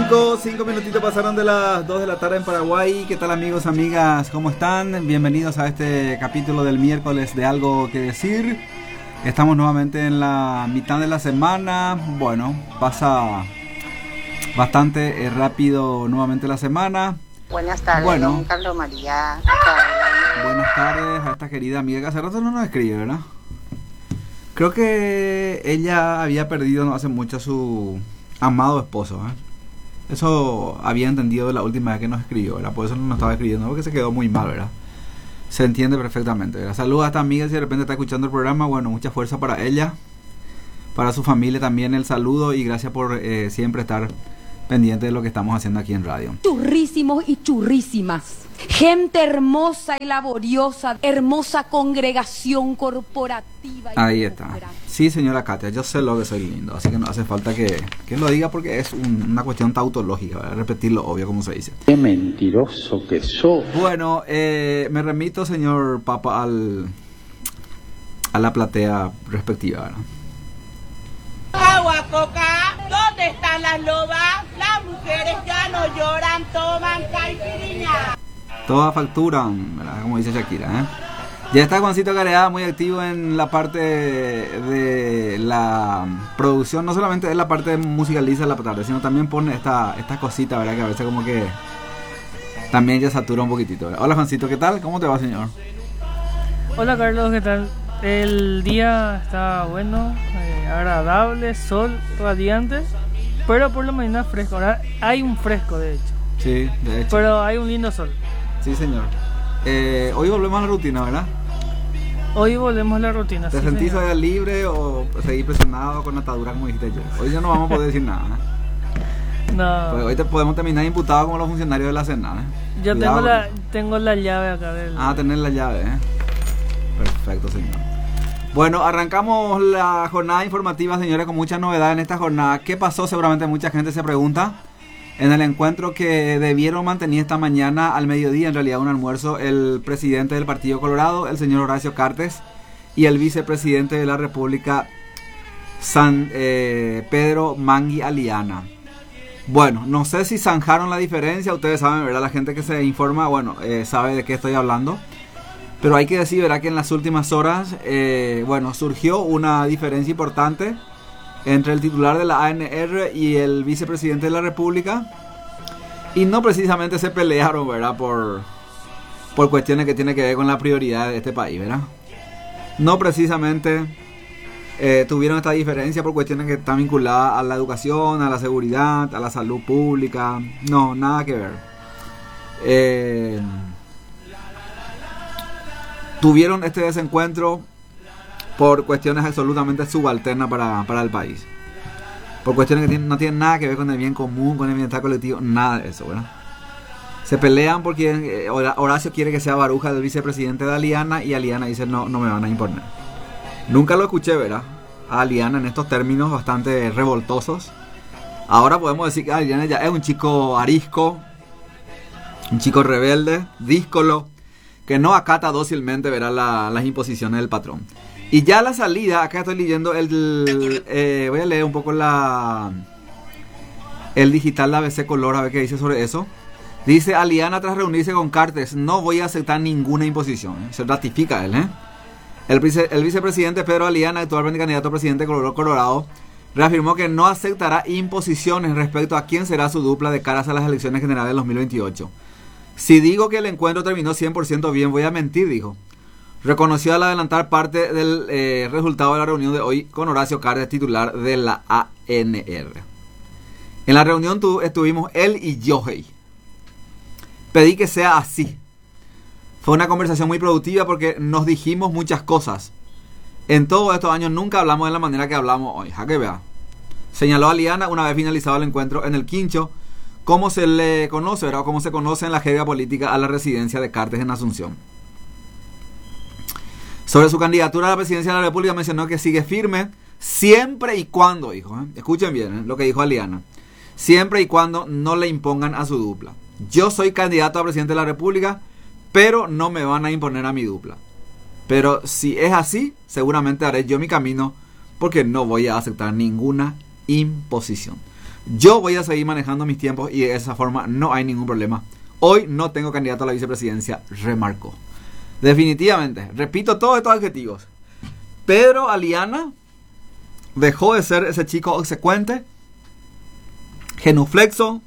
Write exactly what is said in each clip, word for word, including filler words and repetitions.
cinco, cinco minutitos pasaron de las dos de la tarde en Paraguay. ¿Qué tal, amigos, amigas? ¿Cómo están? Bienvenidos a este capítulo del miércoles de Algo que Decir. Estamos nuevamente en la mitad de la semana. Bueno, pasa bastante eh, rápido nuevamente la semana. Buenas tardes, bueno, don Carlos María. Buenas tardes a esta querida amiga que hace rato no nos escribe, ¿verdad? Creo que ella había perdido no hace mucho a su amado esposo, ¿eh? Eso había entendido de la última vez que nos escribió, ¿verdad? Por eso no nos estaba escribiendo, porque se quedó muy mal, ¿verdad? Se entiende perfectamente, ¿verdad? Saludos a esta amiga si de repente está escuchando el programa. Bueno, mucha fuerza para ella, para su familia también el saludo y gracias por eh, siempre estar pendiente de lo que estamos haciendo aquí en radio. Churrísimos y churrísimas. Gente hermosa y laboriosa, hermosa congregación corporativa. Ahí está. Sí, señora Katia, yo sé lo que soy lindo, así que no hace falta que, que lo diga porque es un, una cuestión tautológica, ¿verdad? Repetir lo obvio, como se dice. Qué mentiroso que sos. Bueno, eh, me remito, señor Papa, al a la platea respectiva, ¿verdad? Agua, coca, ¿dónde están las lobas? Las mujeres ya no lloran, toman caipirinha. Todas facturan, ¿verdad? Como dice Shakira, ¿eh? Ya está Juancito Careada muy activo en la parte de, de la producción, no solamente es la parte de musicaliza la tarde, sino también pone esta, esta cosita, ¿verdad? Que a veces como que también ya satura un poquitito, ¿verdad? Hola, Juancito, ¿qué tal? ¿Cómo te va, señor? Hola, Carlos, ¿qué tal? El día está bueno, eh, agradable, sol radiante, pero por la mañana fresco. Ahora hay un fresco, de hecho. Sí, de hecho. Pero hay un lindo sol. Sí, señor. Eh, hoy volvemos a la rutina, ¿verdad? Hoy volvemos a la rutina. ¿Te sí, sentís señor. libre o seguís presionado con atadura como dijiste yo? Hoy ya no vamos a poder decir nada, ¿eh? No. Pues hoy te podemos terminar imputados como los funcionarios de la cena, ¿eh? Yo Cuidado, tengo la, porque... tengo la llave acá del... Ah, tener la llave, ¿eh? Perfecto, señor. Bueno, arrancamos la jornada informativa, señores, con mucha novedad en esta jornada. ¿Qué pasó? Seguramente mucha gente se pregunta. En el encuentro que debieron mantener esta mañana al mediodía, en realidad un almuerzo, el presidente del Partido Colorado, el señor Horacio Cartes, y el vicepresidente de la República, San eh, Pedro Mangui Aliana. Bueno, no sé si zanjaron la diferencia, ustedes saben, ¿verdad? La gente que se informa, bueno, eh, sabe de qué estoy hablando. Pero hay que decir, ¿verdad? Que en las últimas horas, eh, bueno, surgió una diferencia importante entre el titular de la A N R y el vicepresidente de la República. Y no precisamente se pelearon, ¿verdad? Por, por cuestiones que tienen que ver con la prioridad de este país, ¿verdad? No precisamente eh, tuvieron esta diferencia por cuestiones que están vinculadas a la educación, a la seguridad, a la salud pública. No, nada que ver. Eh... Tuvieron este desencuentro por cuestiones absolutamente subalternas para, para el país. Por cuestiones que tienen, no tienen nada que ver con el bien común, con el bienestar colectivo, nada de eso, ¿verdad? Se pelean porque eh, Horacio quiere que sea Baruja del vicepresidente de Aliana y Aliana dice no, no me van a imponer. Nunca lo escuché, ¿verdad? A Aliana en estos términos bastante revoltosos. Ahora podemos decir que Aliana ya es un chico arisco, un chico rebelde, díscolo, que no acata dócilmente, verá la, las imposiciones del patrón. Y ya a la salida, acá estoy leyendo el, eh, voy a leer un poco la el digital de A B C Color, a ver qué dice sobre eso. Dice: Aliana tras reunirse con Cartes, no voy a aceptar ninguna imposición. ¿eh? Se ratifica él, ¿eh? El, vice, el vicepresidente Pedro Aliana, actualmente candidato a presidente de Colorado, reafirmó que no aceptará imposiciones respecto a quién será su dupla de caras a las elecciones generales del dos mil veintiocho. Si digo que el encuentro terminó cien por ciento bien, voy a mentir, dijo. Reconoció al adelantar parte del eh, resultado de la reunión de hoy con Horacio Cartes, titular de la A N R. En la reunión tu, estuvimos él y Yohei. Pedí que sea así. Fue una conversación muy productiva porque nos dijimos muchas cosas. En todos estos años nunca hablamos de la manera que hablamos hoy. Ja que vea. Señaló Aliana una vez finalizado el encuentro en el Quincho, cómo se le conoce, ¿verdad? Cómo se conoce en la jerga política a la residencia de Cartes en Asunción. Sobre su candidatura a la presidencia de la República mencionó que sigue firme siempre y cuando, hijo, ¿eh? escuchen bien ¿eh? lo que dijo Aliana, siempre y cuando no le impongan a su dupla. Yo soy candidato a presidente de la República, pero no me van a imponer a mi dupla. Pero si es así, seguramente haré yo mi camino porque no voy a aceptar ninguna imposición. Yo voy a seguir manejando mis tiempos y de esa forma no hay ningún problema. Hoy no tengo candidato a la vicepresidencia, remarcó. Definitivamente, repito todos estos adjetivos. Pedro Aliana dejó de ser ese chico obsecuente, genuflexo,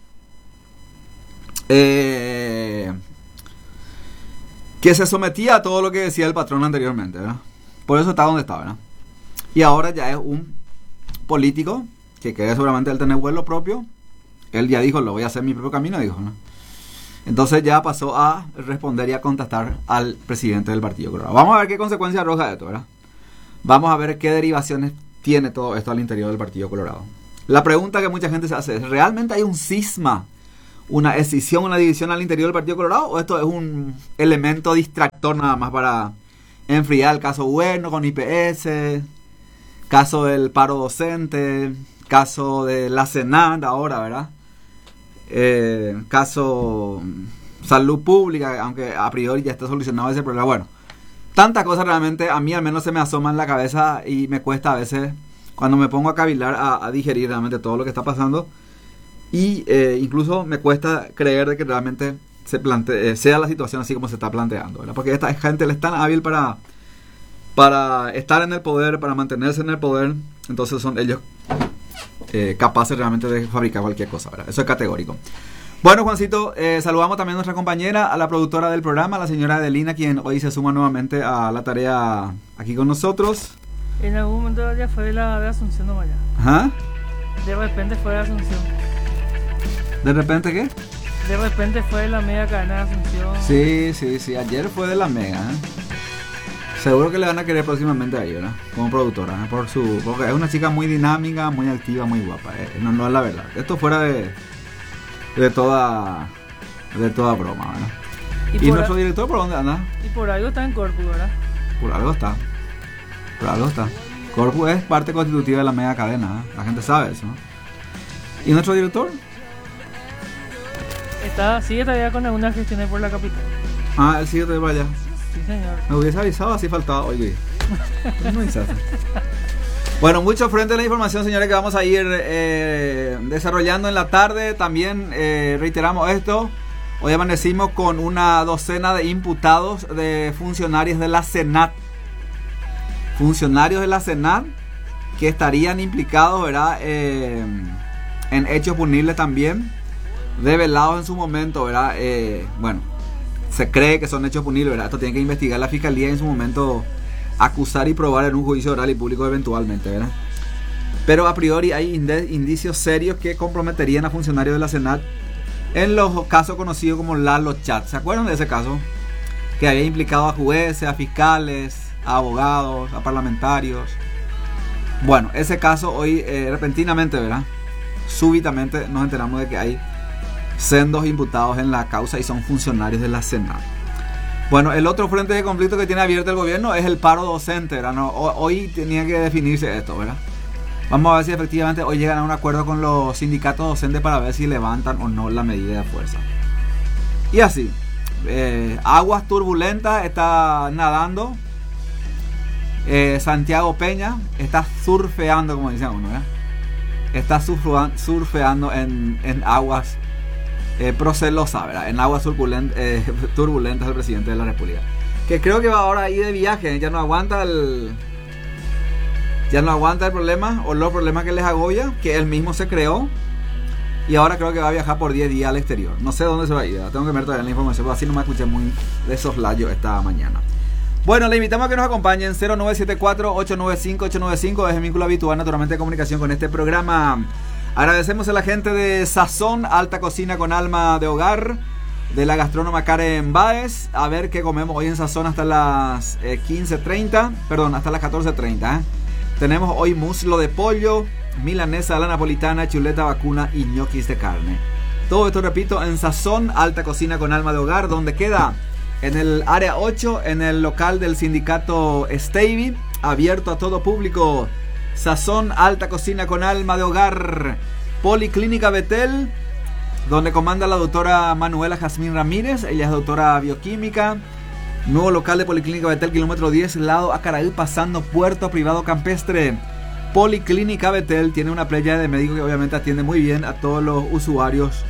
eh, que se sometía a todo lo que decía el patrón anteriormente, ¿verdad? Por eso está donde está, ¿verdad? Y ahora ya es un político que cree seguramente él tener vuelo propio. Él ya dijo, lo voy a hacer mi propio camino, dijo, ¿no? Entonces ya pasó a responder y a contestar al presidente del Partido Colorado. Vamos a ver qué consecuencias arroja esto, ¿verdad? Vamos a ver qué derivaciones tiene todo esto al interior del Partido Colorado. La pregunta que mucha gente se hace es, ¿realmente hay un cisma, una escisión, una división al interior del Partido Colorado? ¿O esto es un elemento distractor nada más para enfriar el caso Bueno con I P S, caso del paro docente, caso de la Senat ahora, ¿verdad? Eh, caso salud pública, aunque a priori ya está solucionado ese problema. Bueno, tantas cosas realmente a mí al menos se me asoman en la cabeza y me cuesta a veces cuando me pongo a cavilar a, a digerir realmente todo lo que está pasando y eh, incluso me cuesta creer de que realmente se plantee, eh, sea la situación así como se está planteando, ¿verdad? Porque esta gente es tan hábil para para estar en el poder, para mantenerse en el poder, entonces son ellos eh, capaces realmente de fabricar cualquier cosa, ¿verdad? Eso es categórico. Bueno, Juancito, eh, saludamos también a nuestra compañera, a la productora del programa, la señora Adelina, quien hoy se suma nuevamente a la tarea aquí con nosotros. En algún momento ya fue la de Asunción, no vaya. ¿Ah? De repente fue de Asunción. ¿De repente qué? De repente fue la mega cadena de Asunción. Sí, sí, sí, ayer fue de la mega, ¿eh? Seguro que le van a querer próximamente a ella, ¿verdad? Como productora, ¿eh? Por su, porque es una chica muy dinámica, muy activa, muy guapa, ¿eh? No, no es la verdad. Esto fuera de de toda de toda broma, ¿verdad? ¿Y, ¿Y nuestro a... director por dónde anda? Y por algo está en Corpus, ¿verdad? Por algo está. Por algo está. Corpus es parte constitutiva de la mega cadena, ¿eh? La gente sabe eso, ¿no? ¿Y nuestro director? Está, sigue todavía con algunas gestiones por la capital. Ah, él sigue todavía allá. Sí, señor. Me hubiese avisado, así faltaba. Oye, ¿qué me avisaste? Bueno, mucho frente a la información, señores, que vamos a ir eh, desarrollando en la tarde. También eh, reiteramos esto. Hoy amanecimos con una docena de imputados de funcionarios de la Senat. Funcionarios de la Senat que estarían implicados, ¿verdad? Eh, en hechos punibles también, develados en su momento, ¿verdad? Eh, bueno, se cree que son hechos punibles, ¿verdad? Esto tiene que investigar la fiscalía en su momento, acusar y probar en un juicio oral y público eventualmente, ¿verdad? Pero a priori hay indicios serios que comprometerían a funcionarios de la Senat en los casos conocidos como Lalo Chat. ¿Se acuerdan de ese caso? Que había implicado a jueces, a fiscales, a abogados, a parlamentarios. Bueno, ese caso hoy eh, repentinamente, ¿verdad? Súbitamente nos enteramos de que hay sendos imputados en la causa y son funcionarios de la Senat. Bueno, el otro frente de conflicto que tiene abierto el gobierno es el paro docente, ¿verdad? No, hoy tenía que definirse esto, ¿verdad? Vamos a ver si efectivamente hoy llegan a un acuerdo con los sindicatos docentes para ver si levantan o no la medida de fuerza. Y así, eh, aguas turbulentas, está nadando. Eh, Santiago Peña está surfeando, como decía uno, ¿verdad? Está surfeando en, en aguas eh, procelosas, ¿verdad? En aguas turbulentas, eh, turbulentas del presidente de la República. Que creo que va ahora ahí de viaje, ya no aguanta el... Ya no aguanta el problema o los problemas que les agobia, que él mismo se creó. Y ahora creo que va a viajar por diez días al exterior. No sé dónde se va a ir, ¿verdad? Tengo que ver todavía la información, porque así no me escuché muy de soslayo esta mañana. Bueno, le invitamos a que nos acompañen. Cero nueve siete cuatro, ocho nueve cinco, ocho nueve cinco es el vínculo habitual naturalmente de comunicación con este programa. Agradecemos a la gente de Sazón, alta cocina con alma de hogar, de la gastrónoma Karen Báez. A ver qué comemos hoy en Sazón hasta las eh, quince treinta, perdón, hasta las catorce treinta, ¿eh? Tenemos hoy muslo de pollo, milanesa a la napolitana, chuleta vacuna y ñoquis de carne. Todo esto, repito, en Sazón, alta cocina con alma de hogar, donde queda en el área ocho, en el local del sindicato Stavy, abierto a todo público. Sazón, alta cocina con alma de hogar. Policlínica Betel, donde comanda la doctora Manuela Jazmín Ramírez, ella es doctora bioquímica. Nuevo local de Policlínica Betel, kilómetro diez, lado Acaraí, pasando Puerto Privado Campestre. Policlínica Betel tiene una playa de médicos que obviamente atiende muy bien a todos los usuarios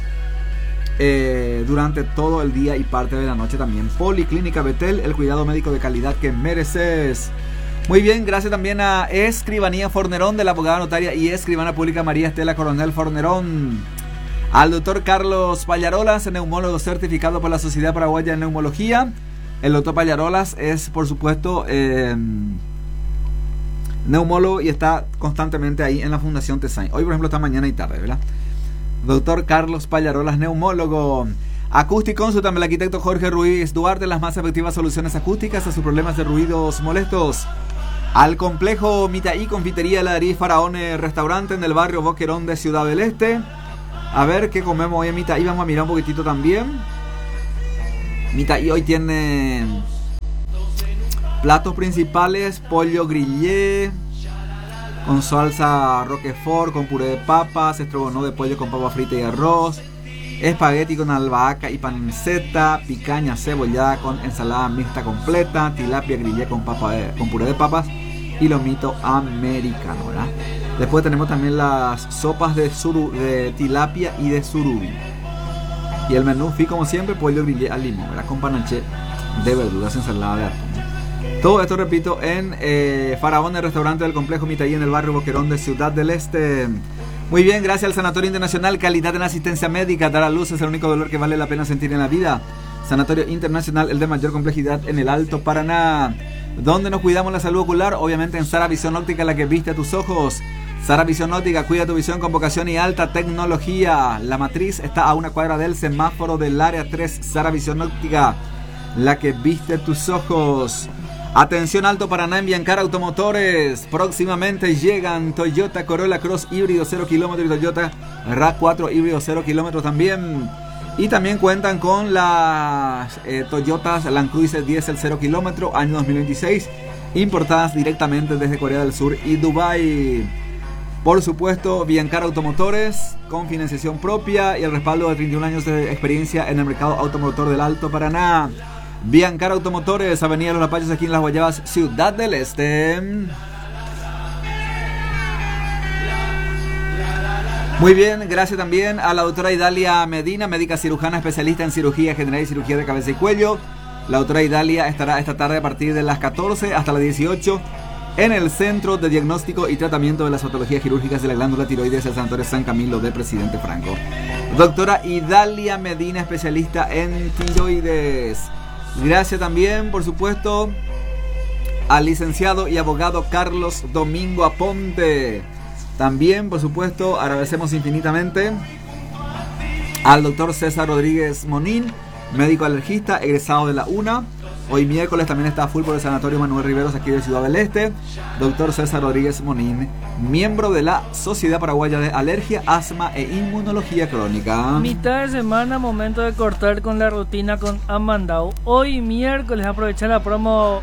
eh, durante todo el día y parte de la noche también. Policlínica Betel, el cuidado médico de calidad que mereces. Muy bien, gracias también a Escribanía Fornerón de la abogada notaria y escribana pública María Estela Coronel Fornerón. Al doctor Carlos Pallarolas, neumólogo certificado por la Sociedad Paraguaya de Neumología. El doctor Pallarolas es, por supuesto, eh, neumólogo y está constantemente ahí en la Fundación Tesain. Hoy, por ejemplo, está mañana y tarde, ¿verdad? Doctor Carlos Pallarolas, neumólogo. Acústiconsult, el arquitecto Jorge Ruiz Duarte, las más efectivas soluciones acústicas a sus problemas de ruidos molestos. Al complejo Mitaí, confitería, heladería y Faraone, restaurante en el barrio Boquerón de Ciudad del Este. A ver qué comemos hoy en Mitaí, vamos a mirar un poquitito también. Mitaí hoy tiene platos principales: pollo grillé con salsa roquefort, con puré de papas, estrogonoff de pollo con papa frita y arroz, espagueti con albahaca y panceta, picaña cebollada con ensalada mixta completa, tilapia grillé con, papa de, con puré de papas y lomito americano, ¿verdad? Después tenemos también las sopas de, suru, de tilapia y de surubí. Y el menú fui, como siempre, pollo grillé al limón, ¿verdad? Con panaché de verduras, ensalada de atún. Todo esto, repito, en eh, Faraón, el restaurante del complejo Mitaí en el barrio Boquerón de Ciudad del Este. Muy bien, gracias al Sanatorio Internacional, calidad en asistencia médica. Dar a luz es el único dolor que vale la pena sentir en la vida. Sanatorio Internacional, el de mayor complejidad en el Alto Paraná. ¿Dónde nos cuidamos la salud ocular? Obviamente en Sara Visión Óptica, la que viste a tus ojos. Sara Visión Óptica, cuida tu visión con vocación y alta tecnología. La matriz está a una cuadra del semáforo del área tres. Sara Visión Óptica, la que viste tus ojos. Atención Alto Paraná, en Biancar Automotores. Próximamente llegan Toyota Corolla Cross híbrido cero kilómetros y Toyota RAV cuatro híbrido cero kilómetros también. Y también cuentan con las eh, Toyotas Land Cruiser Diesel cero kilómetros, año dos mil veintiséis, importadas directamente desde Corea del Sur y Dubái. Por supuesto, Biancar Automotores, con financiación propia y el respaldo de treinta y un años de experiencia en el mercado automotor del Alto Paraná. Biancar Automotores, Avenida Los Lapayos, aquí en Las Guayabas, Ciudad del Este. Muy bien, gracias también a la doctora Idalia Medina, médica cirujana especialista en cirugía general y cirugía de cabeza y cuello. La doctora Idalia estará esta tarde a partir de las catorce hasta las dieciocho en el Centro de Diagnóstico y Tratamiento de las Patologías Quirúrgicas de la Glándula Tiroides del Sanatorio San Camilo de Presidente Franco. Doctora Idalia Medina, especialista en tiroides. Gracias también, por supuesto, al licenciado y abogado Carlos Domingo Aponte. También, por supuesto, agradecemos infinitamente al doctor César Rodríguez Monín, médico alergista, egresado de la UNA. Hoy miércoles también está a full por el Sanatorio Manuel Riveros, aquí de Ciudad del Este. Doctor César Rodríguez Monín, miembro de la Sociedad Paraguaya de Alergia, Asma e Inmunología Crónica. Mitad de semana, momento de cortar con la rutina con Amandau. Hoy miércoles, aprovechar la promo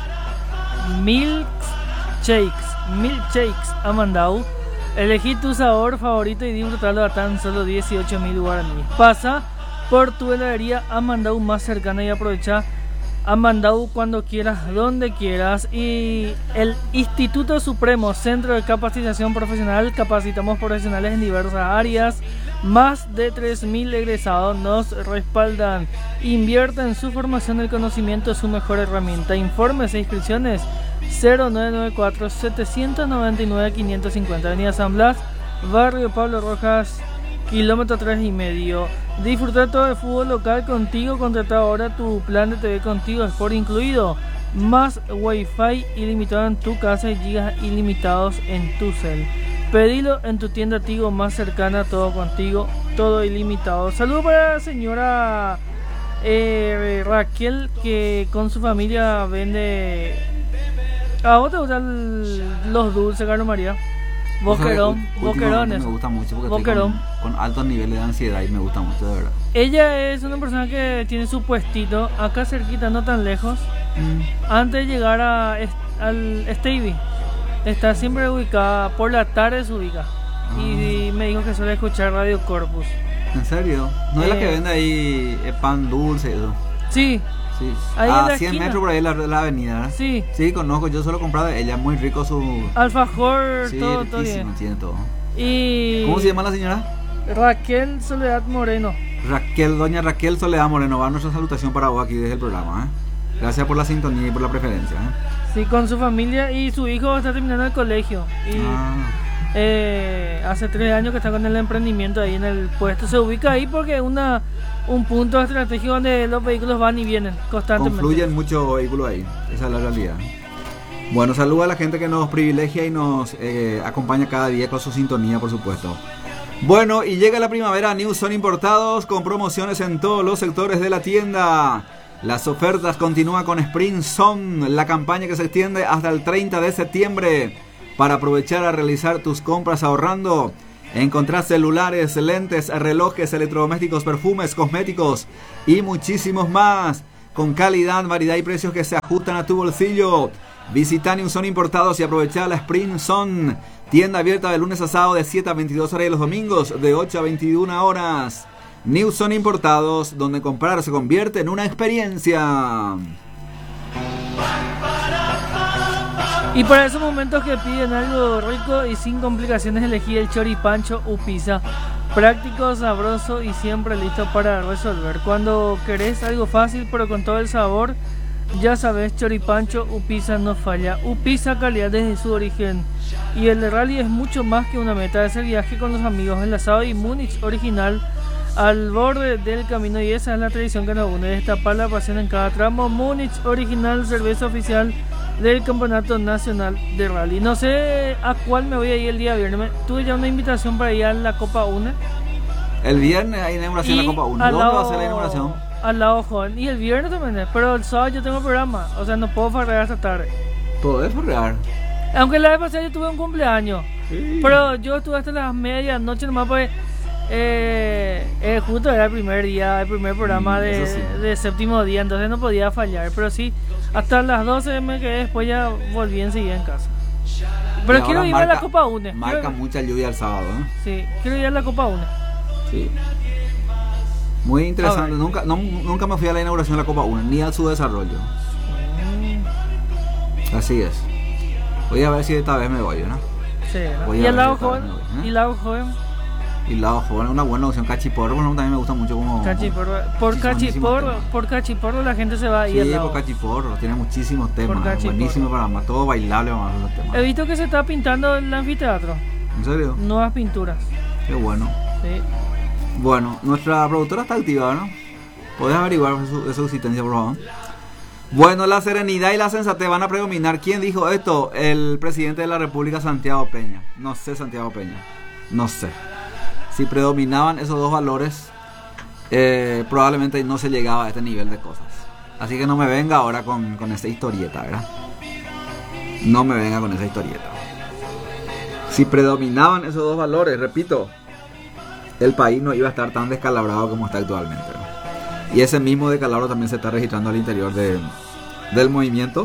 Milkshakes. Milkshakes Amandau. Elegí tu sabor favorito y disfrutarlo a tan solo dieciocho mil guaraníes. Pasa por tu heladería Amandau más cercana y aprovecha Amandau cuando quieras, donde quieras. Y el Instituto Supremo, Centro de Capacitación Profesional, capacitamos profesionales en diversas áreas. Más de tres mil egresados nos respaldan. Invierta en su formación, el conocimiento es su mejor herramienta. Informes e inscripciones cero nueve nueve cuatro, siete nueve nueve, cinco cinco cero, Avenida San Blas, Barrio Pablo Rojas, kilómetro tres y medio. Disfrutar todo el fútbol local contigo. Contrata ahora tu plan de T V Contigo Sport incluido, más wifi ilimitado en tu casa y gigas ilimitados en tu cel. Pedilo en tu tienda Tigo más cercana. Todo contigo, todo ilimitado. Saludos para la señora eh, Raquel, que con su familia vende. ¿A vos te gustan los dulces, Carlos María? Boquerón, boquerones. Me gusta mucho porque Boquerón. estoy con, con altos niveles de ansiedad y me gusta mucho, de verdad. Ella es una persona que tiene su puestito acá cerquita, no tan lejos. Mm. Antes de llegar a, al Stevie, está siempre ubicada, por la tarde se ubica. Ah. Y, y me dijo que suele escuchar Radio Corpus. ¿En serio? ¿No eh, es la que vende ahí eh, pan dulce? ¿No? Sí, Sí. Ahí en A la cien esquina. metros por ahí la, la avenida, ¿eh? Sí, Sí, conozco, yo solo compraba de ella, muy rico su... alfajor, Sí, todo, todo riquísimo, bien. tiene todo. Y ¿Cómo se llama la señora? Raquel Soledad Moreno. Raquel, doña Raquel Soledad Moreno, va nuestra salutación para vos aquí desde el programa, ¿eh? Gracias por la sintonía y por la preferencia, ¿eh? Sí, con su familia y su hijo está terminando el colegio. Y Ah, eh, hace tres años que está con el emprendimiento ahí en el puesto. Se ubica ahí porque es una, un punto estratégico donde los vehículos van y vienen constantemente. confluyen muchos vehículos ahí, esa es la realidad. Bueno, saludo a la gente que nos privilegia y nos eh, acompaña cada día con su sintonía, por supuesto. Bueno, y llega la primavera, New Son Importados con promociones en todos los sectores de la tienda. Las ofertas continúan con Spring Son, la campaña que se extiende hasta el treinta de septiembre para aprovechar a realizar tus compras ahorrando. Encontrás celulares, lentes, relojes, electrodomésticos, perfumes, cosméticos y muchísimos más con calidad, variedad y precios que se ajustan a tu bolsillo. Visita New Son Importados y aprovecha la Spring Son, tienda abierta de lunes a sábado de siete a veintidós horas y los domingos de ocho a veintiuna horas. New Son Importados, donde comprar se convierte en una experiencia. Y para esos momentos que piden algo rico y sin complicaciones, elegí el choripancho u pizza. Práctico, sabroso y siempre listo para resolver. Cuando querés algo fácil pero con todo el sabor, ya sabes, choripancho u pizza no falla. U pizza, calidad desde su origen. Y el rally es mucho más que una meta, es el viaje con los amigos, el asado y Múnich original al borde del camino, y esa es la tradición que nos une, destapar la pasión en cada tramo. Múnich original, cerveza oficial del Campeonato Nacional de Rally. No sé a cuál me voy a ir el día viernes. Tuve ya una invitación para ir a la Copa UNE. El viernes hay inauguración de la Copa uno. al ¿Dónde lado- va a ser la inauguración? Al lado joven. Y el viernes también, pero el sábado yo tengo programa. O sea, no puedo farrear hasta tarde. Todo es real. Aunque la vez pasada yo tuve un cumpleaños. Pero yo estuve hasta las medianoche nomás pues. Eh, eh, justo era el primer día, el primer programa Mm, de, eso sí. de séptimo día, entonces no podía fallar. Pero sí, hasta las doce me quedé, después ya volví enseguida en casa. Pero Y quiero ahora ir a la marca- Copa UNE. Marca Quiero- mucha lluvia el sábado, ¿eh? Sí, quiero ir a la Copa UNE. Sí. Muy A interesante. ver. Nunca, no, nunca me fui a la inauguración de la Copa uno, ni a su desarrollo. Así es. Voy a ver si esta vez me voy, ¿no? Sí, ¿no? Voy a Y ver al lado esta joven, vez me voy, ¿eh? y lado joven, Y lado joven, una buena opción. Cachiporro, bueno, también me gusta mucho como. cachiporro. Por Sí, son muchísimos cachiporro, temas. por cachiporro la gente se va ahí al Sí, lado. por Cachiporro, tiene muchísimos temas. Cachiporro. Buenísimo para más, todo bailable vamos a ver los temas. He visto que se está pintando el anfiteatro, ¿En serio? nuevas pinturas. Qué bueno. Sí. Bueno, nuestra productora está activa, ¿no? ¿Podés averiguar de su, de su existencia, por favor? Bueno, la serenidad y la sensatez van a predominar. ¿Quién dijo esto? El presidente de la República, Santiago Peña. No sé, Santiago Peña. No sé. Si predominaban esos dos valores, eh, probablemente no se llegaba a este nivel de cosas. Así que no me venga ahora con, con esa historieta, ¿verdad? No me venga con esa historieta. Si predominaban esos dos valores, repito, el país no iba a estar tan descalabrado como está actualmente, ¿no? Y ese mismo descalabro también se está registrando al interior de, del movimiento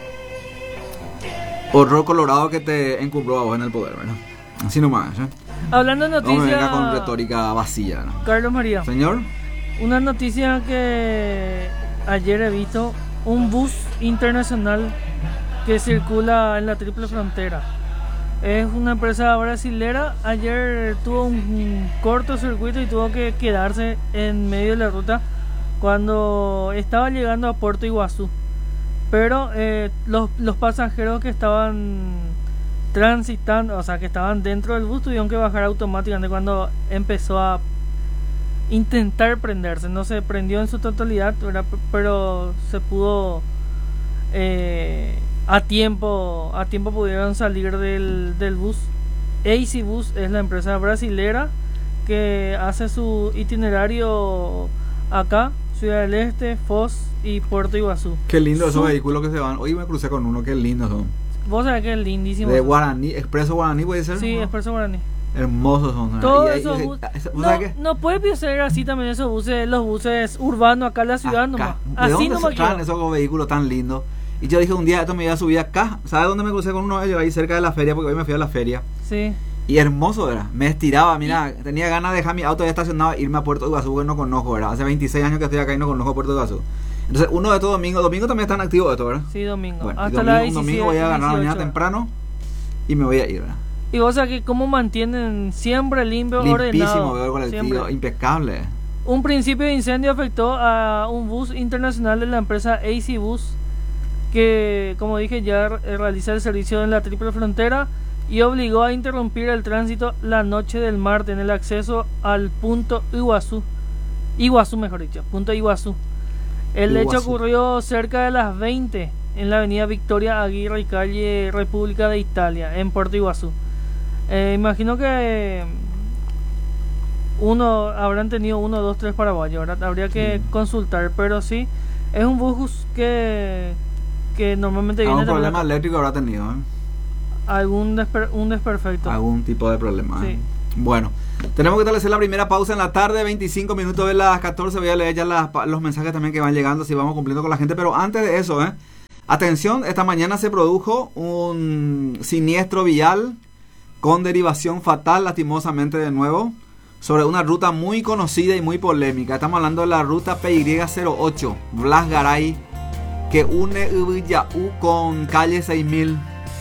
horror colorado que te encumbró a vos en el poder, ¿verdad? Así nomás, ¿eh? Hablando de No me venga noticias, con retórica vacía, ¿no? Carlos María, Señor, una noticia que ayer he visto, un bus internacional que circula en la triple frontera. Es una empresa brasilera. Ayer tuvo un cortocircuito y tuvo que quedarse en medio de la ruta cuando estaba llegando a Puerto Iguazú. Pero eh, los, los pasajeros que estaban transitando, o sea, que estaban dentro del bus, tuvieron que bajar automáticamente cuando empezó a intentar prenderse. No se prendió en su totalidad, ¿verdad? Pero se pudo eh, a tiempo a tiempo pudieron salir del, del bus. A C Bus es la empresa brasilera que hace su itinerario acá, Ciudad del Este, Foz y Puerto Iguazú. qué lindo esos Su- vehículos que se van. Hoy me crucé con uno, qué lindos son. Vos sabés que es lindísimo. De Guaraní, Expreso Guaraní puede ser. Sí, ¿no? Expreso Guaraní. Hermosos son. ¿no? Todos Y ahí- esos y- buses. ¿vos No, sabés qué? no puede ser así también esos buses, los buses urbanos acá en la ciudad Acá. nomás. ¿De Así dónde nomás se traen quiero. esos vehículos tan lindos? Y yo dije un día, esto me iba a subir acá. ¿Sabes dónde me crucé con uno de ellos? Ahí cerca de la feria, porque hoy me fui a la feria. Sí. Y hermoso era, me estiraba, mira, tenía ganas de dejar mi auto ya estacionado e irme a Puerto Iguazú, que no conozco, ¿verdad? Hace veintiséis años que estoy acá y no conozco Puerto Iguazú. Entonces, uno de estos domingos, domingo también están activos estos, ¿verdad? Sí, domingo. Bueno, Hasta domingo, la un domingo voy a agarrar mañana temprano y me voy a ir, ¿verdad? Y vos sabés que cómo mantienen siempre limpio, Limpísimo, ordenado. veo el colectivo, Siempre. impecable. Un principio de incendio afectó a un bus internacional de la empresa A C Bus, que, como dije, ya re- realiza el servicio en la triple frontera y obligó a interrumpir el tránsito la noche del martes en el acceso al punto Iguazú. Iguazú, mejor dicho, punto Iguazú. El Iguazú. hecho ocurrió cerca de las veinte en la avenida Victoria Aguirre y calle República de Italia, en Puerto Iguazú. Eh, imagino que eh, uno habrán tenido uno, dos, tres paraguayos, ¿verdad? Habría que Mm. consultar, pero sí, es un bus que, que normalmente viene Algún también problema eléctrico habrá tenido, ¿eh? algún desper- un desperfecto. Algún tipo de problema. ¿eh? Sí. Bueno, tenemos que establecer la primera pausa en la tarde, veinticinco minutos de las catorce. Voy a leer ya las, pa- los mensajes también que van llegando, si vamos cumpliendo con la gente. Pero antes de eso, ¿eh? Atención, esta mañana se produjo un siniestro vial con derivación fatal, lastimosamente de nuevo, sobre una ruta muy conocida y muy polémica. Estamos hablando de la ruta P Y cero ocho, Blas Garay, que une Ubiyaú con calle seis mil.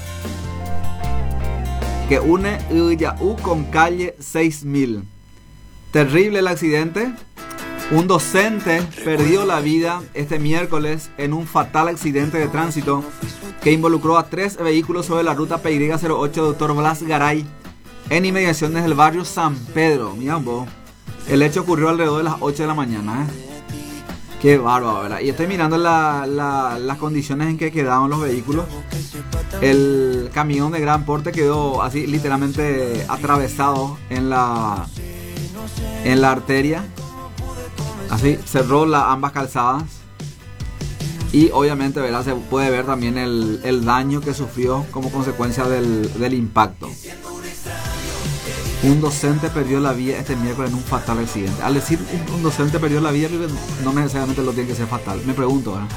Que une Ubiyaú con calle seis mil. Terrible el accidente. Un docente perdió la vida este miércoles en un fatal accidente de tránsito que involucró a tres vehículos sobre la ruta P Y cero ocho Doctor Blas Garay en inmediaciones del barrio San Pedro. Mira vos. El hecho ocurrió alrededor de las ocho de la mañana. ¿eh? Qué bárbaro, ¿verdad? Y estoy mirando la, la, las condiciones en que quedaron los vehículos. El camión de gran porte quedó así literalmente atravesado en la, en la arteria. Así cerró la, ambas calzadas. Y obviamente, ¿verdad? Se puede ver también el, el daño que sufrió como consecuencia del, del impacto. Un docente perdió la vida este miércoles en un fatal accidente. Al decir un, un docente perdió la vida, no necesariamente lo tiene que ser fatal. Me pregunto, ¿verdad?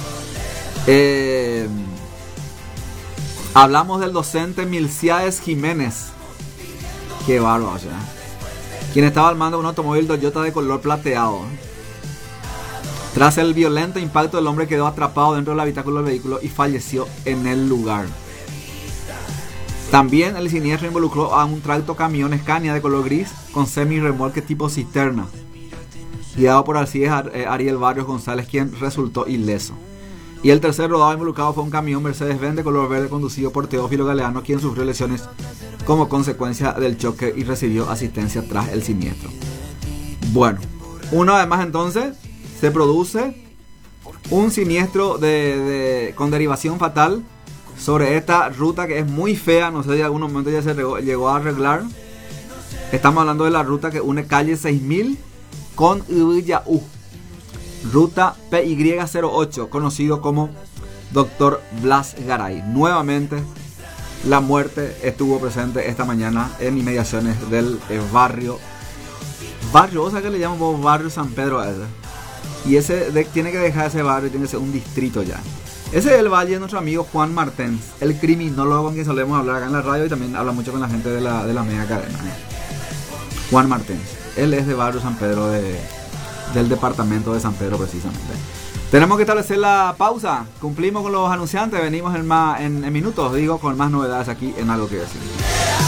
Eh, hablamos del docente Milciades Jiménez. Qué bárbaro, ¿verdad? Quien estaba al mando de un automóvil Toyota de color plateado. Tras el violento impacto, el hombre quedó atrapado dentro del habitáculo del vehículo y falleció en el lugar. También el siniestro involucró a un tracto camión Scania de color gris con semi-remolque tipo cisterna, guiado por Alcides Ariel Barrios González, quien resultó ileso. Y el tercer rodado involucrado fue un camión Mercedes-Benz de color verde conducido por Teófilo Galeano, quien sufrió lesiones como consecuencia del choque y recibió asistencia tras el siniestro. Bueno, una vez más entonces se produce un siniestro de, de, con derivación fatal sobre esta ruta que es muy fea. No sé si en algún momento ya se llegó, llegó a arreglar. Estamos hablando de la ruta que une calle seis mil con Ubiyaú. Ruta P Y cero ocho, conocido como Doctor Blas Garay. Nuevamente la muerte estuvo presente esta mañana en inmediaciones del eh, barrio Barrio, o sea que le llamamos barrio San Pedro a ese. Y ese de, tiene que dejar ese barrio, tiene que ser un distrito ya. Ese es el valle de nuestro amigo Juan Martens, el criminólogo con quien solemos hablar acá en la radio y también habla mucho con la gente de la, de la media cadena. ¿eh? Juan Martens, él es de barrio San Pedro, de, del departamento de San Pedro precisamente. Tenemos que establecer la pausa, cumplimos con los anunciantes, venimos en, más, en, en minutos, digo, con más novedades aquí en Algo que Decir.